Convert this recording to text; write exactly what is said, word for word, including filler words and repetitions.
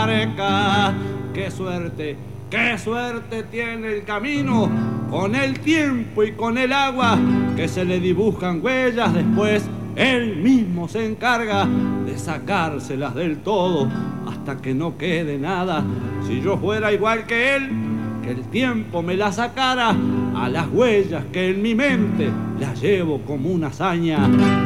Qué suerte, qué suerte tiene el camino, con el tiempo y con el agua, que se le dibujan huellas después. Él mismo se encarga de sacárselas del todo hasta que no quede nada. Si yo fuera igual que él, que el tiempo me la sacara, a las huellas que en mi mente las llevo como una hazaña.